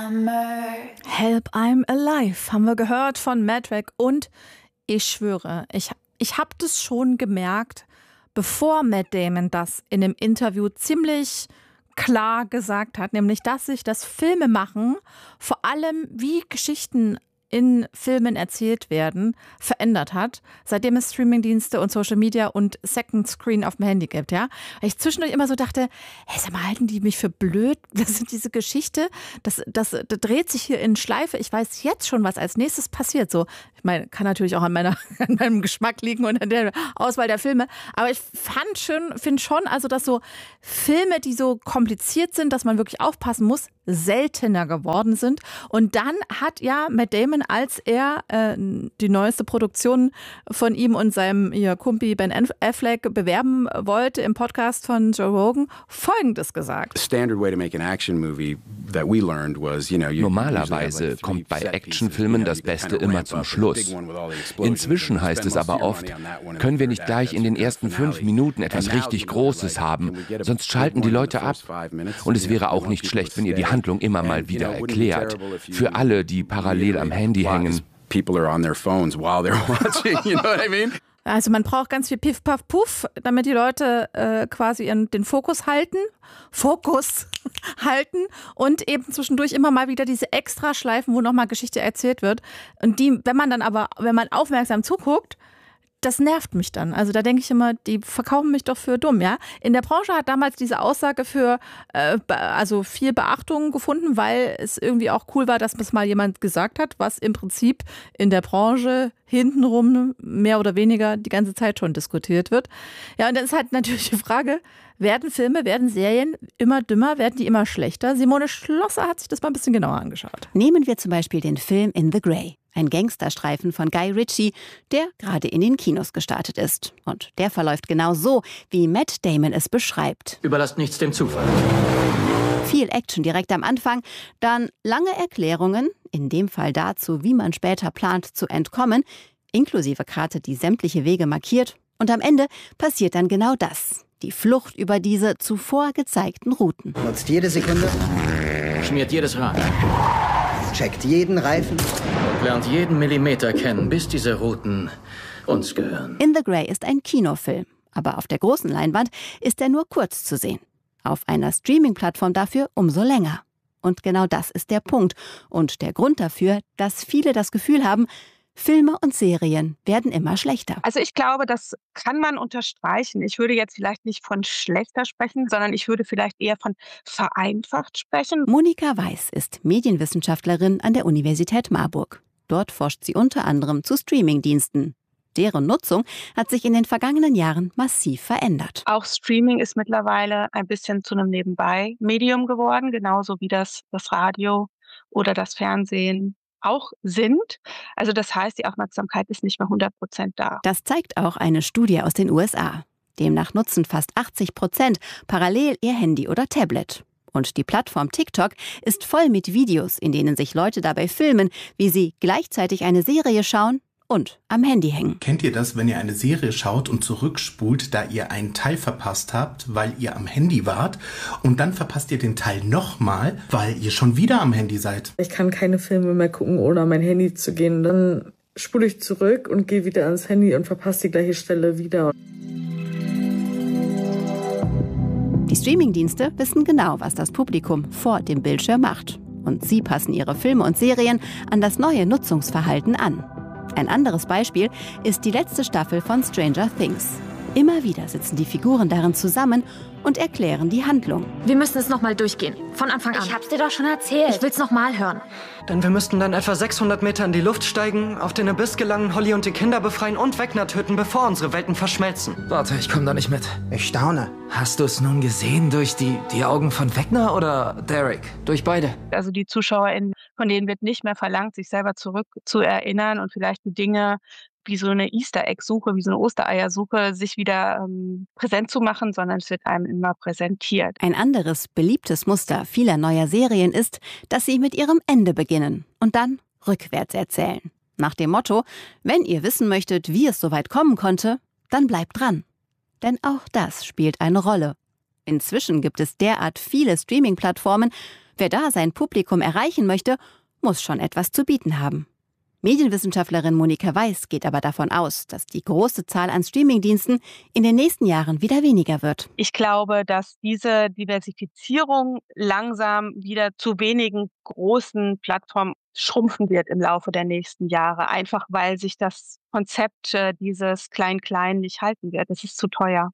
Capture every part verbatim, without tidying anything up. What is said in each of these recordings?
Help, I'm Alive haben wir gehört von Madrak und ich schwöre, ich, ich habe das schon gemerkt, bevor Matt Damon das in dem Interview ziemlich klar gesagt hat, nämlich, dass sich das Filmemachen, vor allem wie Geschichten in Filmen erzählt werden, verändert hat, seitdem es Streamingdienste und Social Media und Second Screen auf dem Handy gibt, ja. Weil ich zwischendurch immer so dachte, hey, sag mal, halten die mich für blöd? Das ist diese Geschichte, das, das, das dreht sich hier in Schleife. Ich weiß jetzt schon, was als nächstes passiert. So, ich meine, kann natürlich auch an meiner, an meinem Geschmack liegen und an der Auswahl der Filme. Aber ich fand schon, finde schon, also, dass so Filme, die so kompliziert sind, dass man wirklich aufpassen muss, seltener geworden sind. Und dann hat ja Matt Damon, als er äh, die neueste Produktion von ihm und seinem ihr Kumpi Ben Affleck bewerben wollte im Podcast von Joe Rogan, Folgendes gesagt. Normalerweise kommt bei Actionfilmen das Beste immer zum Schluss. Inzwischen heißt es aber oft, können wir nicht gleich in den ersten fünf Minuten etwas richtig Großes haben, sonst schalten die Leute ab. Und es wäre auch nicht schlecht, wenn ihr die Handlung immer mal wieder erklärt. Für alle, die parallel am Handy hängen. Also man braucht ganz viel Piff, Puff, Puff, damit die Leute äh, quasi ihren, den Fokus halten, Fokus halten und eben zwischendurch immer mal wieder diese Extraschleifen, wo nochmal Geschichte erzählt wird. Und die, wenn man dann aber, wenn man aufmerksam zuguckt, das nervt mich dann. Also da denke ich immer, die verkaufen mich doch für dumm, ja. In der Branche hat damals diese Aussage für äh, also viel Beachtung gefunden, weil es irgendwie auch cool war, dass es mal jemand gesagt hat, was im Prinzip in der Branche hintenrum mehr oder weniger die ganze Zeit schon diskutiert wird. Ja, und dann ist halt natürlich die Frage, werden Filme, werden Serien immer dümmer, werden die immer schlechter? Simone Schlosser hat sich das mal ein bisschen genauer angeschaut. Nehmen wir zum Beispiel den Film In the Grey. Ein Gangsterstreifen von Guy Ritchie, der gerade in den Kinos gestartet ist. Und der verläuft genau so, wie Matt Damon es beschreibt. Überlasst nichts dem Zufall. Viel Action direkt am Anfang, dann lange Erklärungen, in dem Fall dazu, wie man später plant zu entkommen, inklusive Karte, die sämtliche Wege markiert. Und am Ende passiert dann genau das. Die Flucht über diese zuvor gezeigten Routen. Nutzt jede Sekunde. Schmiert jedes Rad. Checkt jeden Reifen. Und lernt jeden Millimeter kennen, bis diese Routen uns gehören. In the Grey ist ein Kinofilm. Aber auf der großen Leinwand ist er nur kurz zu sehen. Auf einer Streaming-Plattform dafür umso länger. Und genau das ist der Punkt. Und der Grund dafür, dass viele das Gefühl haben, Filme und Serien werden immer schlechter. Also ich glaube, das kann man unterstreichen. Ich würde jetzt vielleicht nicht von schlechter sprechen, sondern ich würde vielleicht eher von vereinfacht sprechen. Monika Weiß ist Medienwissenschaftlerin an der Universität Marburg. Dort forscht sie unter anderem zu Streamingdiensten. Deren Nutzung hat sich in den vergangenen Jahren massiv verändert. Auch Streaming ist mittlerweile ein bisschen zu einem Nebenbei-Medium geworden, genauso wie das, das Radio oder das Fernsehen auch sind. Also das heißt, die Aufmerksamkeit ist nicht mehr hundert Prozent da. Das zeigt auch eine Studie aus den U S A. Demnach nutzen fast achtzig Prozent parallel ihr Handy oder Tablet. Und die Plattform TikTok ist voll mit Videos, in denen sich Leute dabei filmen, wie sie gleichzeitig eine Serie schauen und am Handy hängen. Kennt ihr das, wenn ihr eine Serie schaut und zurückspult, da ihr einen Teil verpasst habt, weil ihr am Handy wart und dann verpasst ihr den Teil nochmal, weil ihr schon wieder am Handy seid? Ich kann keine Filme mehr gucken, ohne an mein Handy zu gehen. Dann spule ich zurück und gehe wieder ans Handy und verpasse die gleiche Stelle wieder. Die Streamingdienste wissen genau, was das Publikum vor dem Bildschirm macht. Und sie passen ihre Filme und Serien an das neue Nutzungsverhalten an. Ein anderes Beispiel ist die letzte Staffel von Stranger Things. Immer wieder sitzen die Figuren darin zusammen und erklären die Handlung. Wir müssen es nochmal durchgehen. Von Anfang an. Ich hab's dir doch schon erzählt. Ich will's nochmal hören. Denn wir müssten dann etwa sechshundert Meter in die Luft steigen, auf den Abyss gelangen, Holly und die Kinder befreien und Vecna töten, bevor unsere Welten verschmelzen. Warte, ich komm da nicht mit. Ich staune. Hast du es nun gesehen durch die, die Augen von Vecna oder Derek? Durch beide. Also die ZuschauerInnen, von denen wird nicht mehr verlangt, sich selber zurück zu erinnern und vielleicht die Dinge wie so eine Easter-Egg-Suche, wie so eine Ostereiersuche, sich wieder ähm, präsent zu machen, sondern es wird einem immer präsentiert. Ein anderes beliebtes Muster vieler neuer Serien ist, dass sie mit ihrem Ende beginnen und dann rückwärts erzählen. Nach dem Motto, wenn ihr wissen möchtet, wie es so weit kommen konnte, dann bleibt dran. Denn auch das spielt eine Rolle. Inzwischen gibt es derart viele Streaming-Plattformen, Wer da sein Publikum erreichen möchte, muss schon etwas zu bieten haben. Medienwissenschaftlerin Monika Weiß geht aber davon aus, dass die große Zahl an Streamingdiensten in den nächsten Jahren wieder weniger wird. Ich glaube, dass diese Diversifizierung langsam wieder zu wenigen großen Plattformen schrumpfen wird im Laufe der nächsten Jahre, einfach weil sich das Konzept äh, dieses Klein-Klein nicht halten wird. Es ist zu teuer.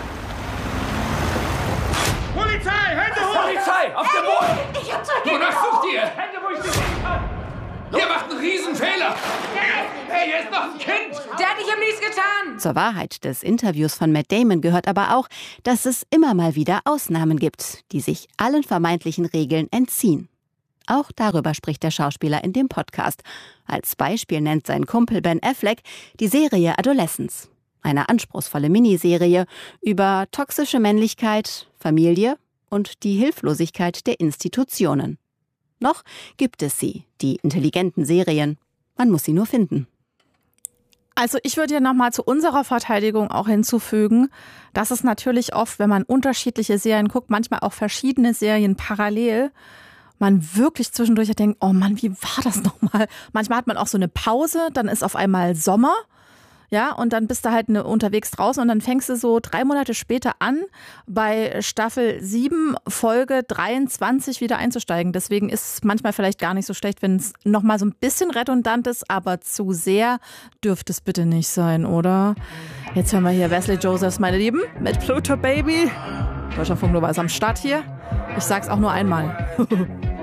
Polizei, Hände hoch! Polizei, auf dem Boden! Ich hab zwei Kinder! Wonach sucht ihr? Hände, wo ich sie sehen kann! Ihr macht einen Riesenfehler! Hey, hier ist noch ein Kind! Der hat nicht am nichts getan! Zur Wahrheit des Interviews von Matt Damon gehört aber auch, dass es immer mal wieder Ausnahmen gibt, die sich allen vermeintlichen Regeln entziehen. Auch darüber spricht der Schauspieler in dem Podcast. Als Beispiel nennt sein Kumpel Ben Affleck die Serie Adolescence. Eine anspruchsvolle Miniserie über toxische Männlichkeit, Familie und die Hilflosigkeit der Institutionen. Noch gibt es sie, die intelligenten Serien. Man muss sie nur finden. Also ich würde ja nochmal zu unserer Verteidigung auch hinzufügen, dass es natürlich oft, wenn man unterschiedliche Serien guckt, manchmal auch verschiedene Serien parallel, man wirklich zwischendurch denkt, oh Mann, wie war das nochmal? Manchmal hat man auch so eine Pause, dann ist auf einmal Sommer. Ja, und dann bist du halt ne, unterwegs draußen und dann fängst du so drei Monate später an, bei Staffel sieben, Folge dreiundzwanzig wieder einzusteigen. Deswegen ist es manchmal vielleicht gar nicht so schlecht, wenn es nochmal so ein bisschen redundant ist, aber zu sehr dürfte es bitte nicht sein, oder? Jetzt hören wir hier Wesley Josephs, meine Lieben, mit Pluto Baby. Deutschlandfunk Nova ist am Start hier. Ich sag's auch nur einmal.